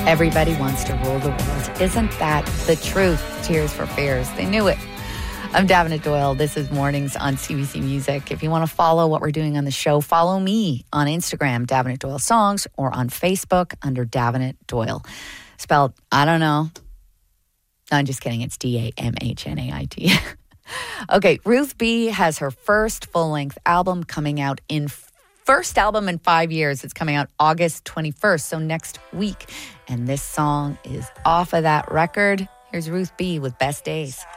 Everybody wants to rule the world. Isn't that the truth? Tears for Fears. They knew it. I'm Davenant Doyle. This is Mornings on CBC Music. If you want to follow what we're doing on the show, follow me on Instagram, Davenant Doyle Songs, or on Facebook under Davenant Doyle. Spelled, I don't know. No, I'm just kidding. It's DAMHNAIT. Okay, Ruth B. has her first full-length album coming out first album in 5 years. It's coming out August 21st, so next week. And this song is off of that record. Here's Ruth B. with Best Days.